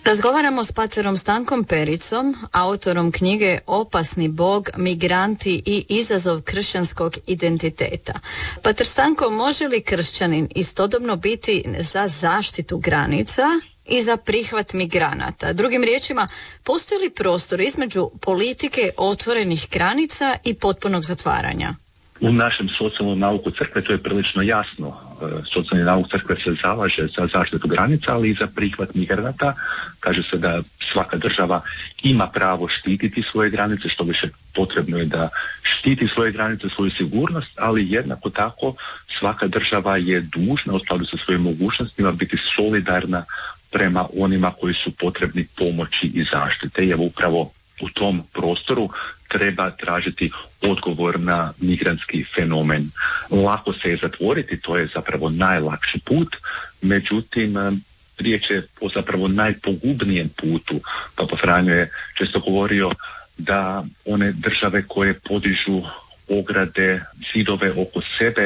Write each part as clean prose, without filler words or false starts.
Razgovaramo s paterom Stankom Pericom, autorom knjige Opasni Bog, migranti i izazov kršćanskog identiteta. Pater Stanko, može li kršćanin istodobno biti za zaštitu granica i za prihvat migranata? Drugim riječima, postoji li prostor između politike otvorenih granica i potpunog zatvaranja? U našem socijalnom nauku crkve to je prilično jasno. Socijalni nauk crkve se zalaže za zaštitu granica, ali i za prihvat migranata. Kaže se da svaka država ima pravo štititi svoje granice, što više potrebno je da štiti svoje granice, svoju sigurnost, ali jednako tako svaka država je dužna u skladu sa svojim mogućnostima biti solidarna prema onima koji su potrebni pomoći i zaštite. I evo upravo u tom prostoru treba tražiti odgovor na migrantski fenomen. Lako se je zatvoriti, to je zapravo najlakši put, međutim riječ je o zapravo najpogubnijem putu. Papa Franjo je često govorio da one države koje podižu ograde, zidove oko sebe,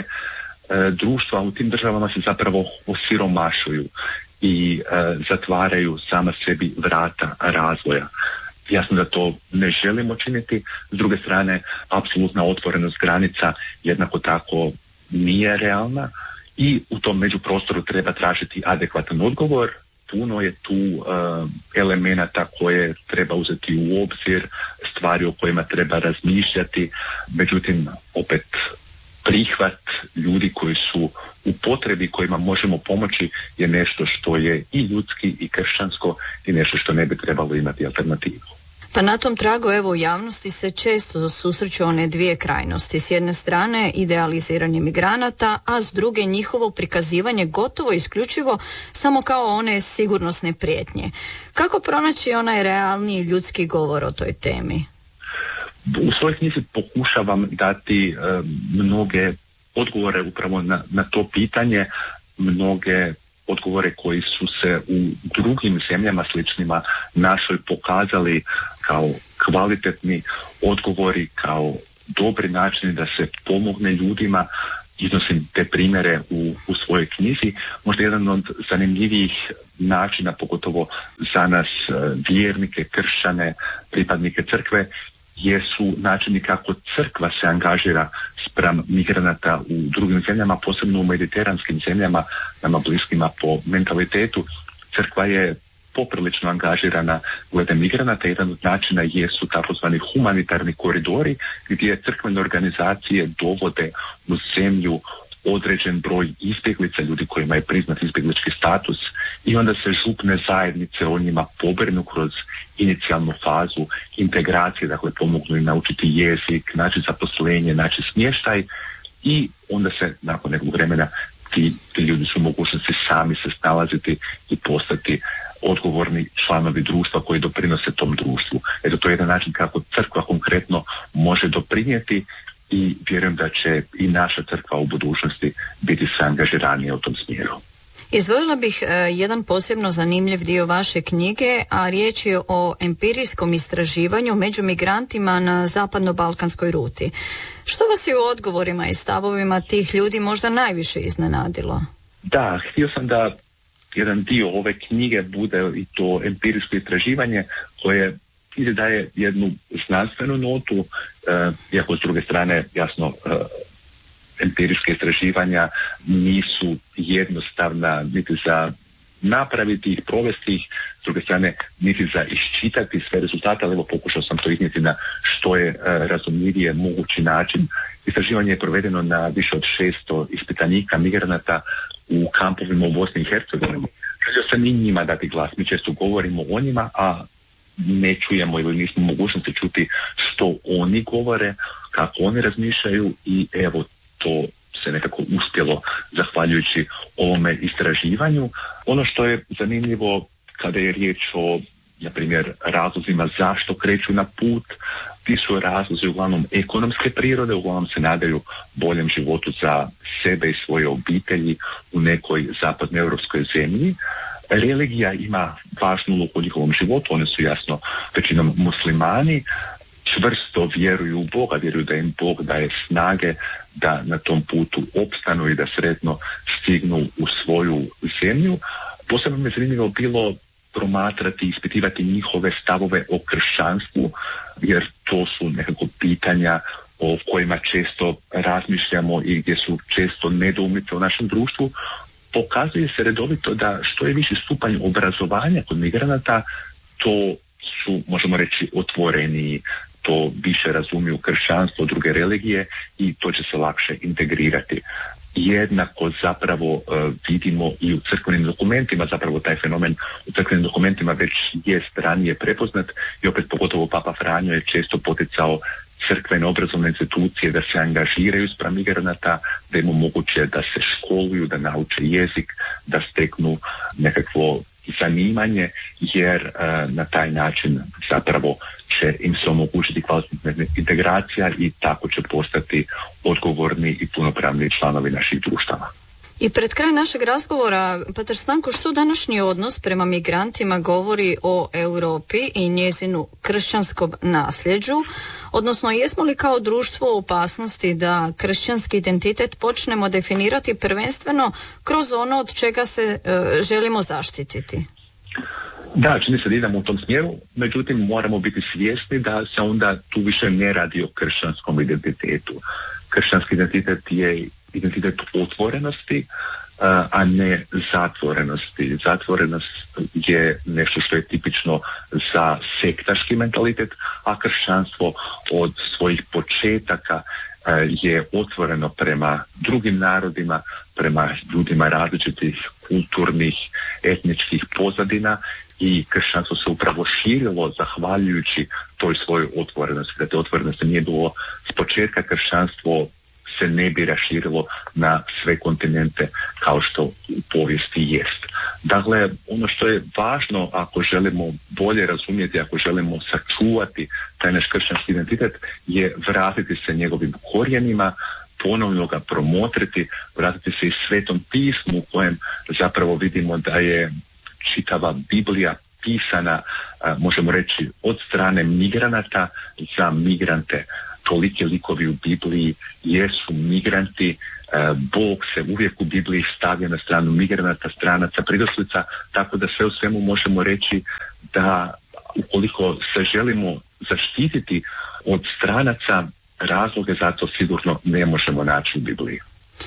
društva u tim državama se zapravo osiromašuju i zatvaraju sama sebi vrata razvoja. Jasno da to ne želimo činiti, s druge strane apsolutna otvorenost granica jednako tako nije realna i u tom međuprostoru treba tražiti adekvatan odgovor. Puno je tu elemenata koje treba uzeti u obzir, stvari o kojima treba razmišljati, međutim opet prihvat ljudi koji su u potrebi, kojima možemo pomoći, je nešto što je i ljudski i kršćansko i nešto što ne bi trebalo imati alternativu. Pa na tom tragu, evo, u javnosti se često susreću one dvije krajnosti. S jedne strane idealiziranje migranata, a s druge njihovo prikazivanje gotovo isključivo samo kao one sigurnosne prijetnje. Kako pronaći onaj realniji ljudski govor o toj temi? U svojoj knjizi pokušavam dati mnoge odgovore upravo na to pitanje, mnoge odgovore koji su se u drugim zemljama sličnima našoj pokazali kao kvalitetni odgovori, kao dobri načini da se pomogne ljudima. Iznosim te primjere u svojoj knjizi. Možda jedan od zanimljivijih načina, pogotovo za nas vjernike, kršćane, pripadnike crkve, jesu načini kako crkva se angažira spram migranata u drugim zemljama, posebno u mediteranskim zemljama, nama bliskima po mentalitetu. Crkva je poprilično angažirana glede migranata. Jedan od načina jesu takozvani humanitarni koridori, gdje crkvene organizacije dovode u zemlju određen broj izbjeglica, ljudi kojima je priznat izbjeglički status, i onda se župne zajednice o njima pobrinu kroz inicijalnu fazu integracije, dakle pomognu im naučiti jezik, naći zaposlenje, naći smještaj, i onda se nakon nekog vremena ti ljudi su u mogućnosti sami se snalaziti i postati odgovorni članovi društva koji doprinose tom društvu. Eto, to je jedan način kako crkva konkretno može doprinijeti i vjerujem da će i naša crkva u budućnosti biti sve angažiranija u tom smjeru. Izdvojila bih jedan posebno zanimljiv dio vaše knjige, a riječ je o empirijskom istraživanju među migrantima na zapadno-balkanskoj ruti. Što vas je u odgovorima i stavovima tih ljudi možda najviše iznenadilo? Da, htio sam da jedan dio ove knjige bude i to empirijsko istraživanje koje ili daje jednu znanstvenu notu, iako s druge strane jasno empirijske istraživanja nisu jednostavna niti za napraviti ih, provesti ih, s druge strane niti za iščitati sve rezultate, ali evo pokušao sam to iznijeti na što je razumljivije mogući način. Istraživanje je provedeno na više od 600 ispitanika migranata u kampovima u Bosni i Hercegovini. Želio sam i njima dati glas, mi često govorimo o njima, a ne čujemo ili nismo mogućnosti čuti što oni govore, kako oni razmišljaju, i evo to se nekako uspjelo zahvaljujući ovome istraživanju. Ono što je zanimljivo kada je riječ o, na primjer, razlozima zašto kreću na put, ti su razlozi uglavnom ekonomske prirode, uglavnom se nadaju boljem životu za sebe i svoje obitelji u nekoj zapadnoeuropskoj zemlji. Religija ima važnu ulogu u njihovom životu, oni su jasno većinom muslimani, čvrsto vjeruju u Boga, vjeruju da im Bog daje snage da na tom putu opstanu i da sretno stignu u svoju zemlju. Posebno mi je zanimljivo bilo promatrati, ispitivati njihove stavove o kršćanstvu, jer to su nekako pitanja o kojima često razmišljamo i gdje su često nedoumice u našem društvu. Pokazuje se redovito da što je viši stupanj obrazovanja kod migranata, to su, možemo reći, otvoreniji, to više razumiju kršćanstvo, druge religije i to će se lakše integrirati. Jednako zapravo vidimo i u crkvenim dokumentima, zapravo taj fenomen u crkvenim dokumentima već jest ranije prepoznat i opet pogotovo Papa Franjo je često poticao crkvene obrazovne institucije da se angažiraju spram migranata, da im omoguće da se školuju, da nauče jezik, da steknu nekakvo zanimanje, jer na taj način zapravo će im se omogućiti kvalitetna integracija i tako će postati odgovorni i punopravni članovi naših društava. I pred kraj našeg razgovora, Pater Stanko, što današnji odnos prema migrantima govori o Europi i njezinu kršćanskom nasljeđu, odnosno jesmo li kao društvo u opasnosti da kršćanski identitet počnemo definirati prvenstveno kroz ono od čega se želimo zaštititi? Da, čini se da idemo u tom smjeru, međutim moramo biti svjesni da se onda tu više ne radi o kršćanskom identitetu. Kršćanski identitet je identitet otvorenosti, a ne zatvorenosti. Zatvorenost je nešto što je tipično za sektaški mentalitet, a kršćanstvo od svojih početaka je otvoreno prema drugim narodima, prema ljudima različitih kulturnih, etničkih pozadina i kršćanstvo se upravo širilo zahvaljujući toj svojoj otvorenosti. Da te otvorenosti nije bilo s početka, kršćanstvo se ne bi raširilo na sve kontinente kao što u povijesti jest. Dakle, ono što je važno ako želimo bolje razumjeti, ako želimo sačuvati taj naš kršćanski identitet, je vratiti se njegovim korijenima, ponovno ga promotriti, vratiti se i Svetom pismu u kojem zapravo vidimo da je čitava Biblija pisana, možemo reći, od strane migranata za migrante. Toliki likovi u Bibliji jesu migranti, Bog se uvijek u Bibliji stavlja na stranu migranata, stranaca, pridošlica, tako da sve u svemu možemo reći da ukoliko se želimo zaštititi od stranaca, razloge za to sigurno ne možemo naći u Bibliji.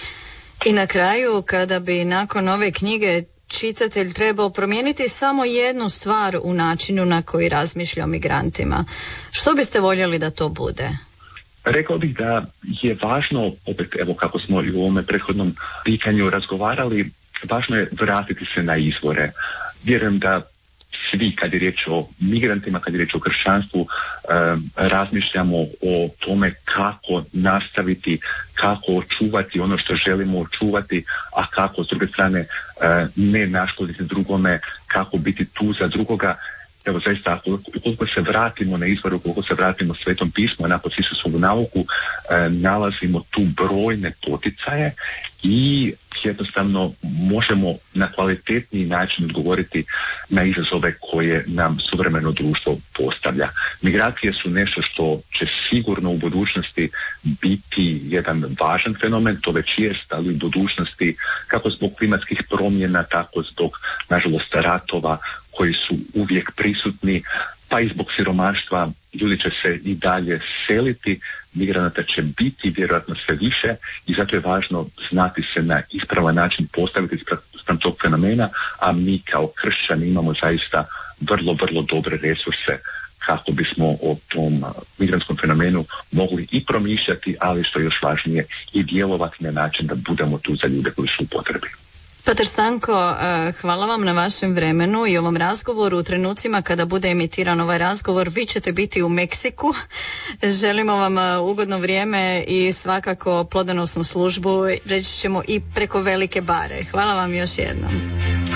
I na kraju, kada bi nakon ove knjige čitatelj trebao promijeniti samo jednu stvar u načinu na koji razmišlja o migrantima, što biste voljeli da to bude? Rekao bih da je važno, opet evo kako smo i u ovome prethodnom pitanju razgovarali, važno je vratiti se na izvore. Vjerujem da svi kad je riječ o migrantima, kad je riječ o kršćanstvu, razmišljamo o tome kako nastaviti, kako očuvati ono što želimo očuvati, a kako s druge strane ne naškoditi drugome, kako biti tu za drugoga. Evo zaista, ukoliko se vratimo na izvor, ukoliko se vratimo Svetom pismu, a nakon Isusovu nauku, nalazimo tu brojne poticaje i jednostavno možemo na kvalitetniji način odgovoriti na izazove koje nam suvremeno društvo postavlja. Migracije su nešto što će sigurno u budućnosti biti jedan važan fenomen, to već jest, ali u budućnosti kako zbog klimatskih promjena, tako zbog, nažalost, ratova koji su uvijek prisutni, pa i zbog siromaštva ljudi će se i dalje seliti, migranata će biti vjerojatno sve više i zato je važno znati se na ispravan način postaviti spram tog fenomena, a mi kao kršćani imamo zaista vrlo, vrlo dobre resurse kako bismo o tom migrantskom fenomenu mogli i promišljati, ali što je još važnije i djelovati na način da budemo tu za ljude koji su u potrebi. Pater Stanko, hvala vam na vašem vremenu i ovom razgovoru. U trenucima kada bude emitiran ovaj razgovor, vi ćete biti u Meksiku. Želimo vam ugodno vrijeme i svakako plodonosnu službu, reći ćemo i preko Velike Bare. Hvala vam još jednom.